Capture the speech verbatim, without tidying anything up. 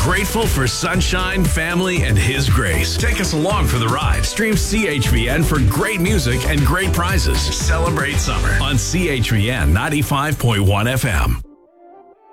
grateful for sunshine, family, and His grace. Take us along for the ride. Stream C H V N for great music and great prizes. Celebrate summer on C H V N ninety-five point one F M.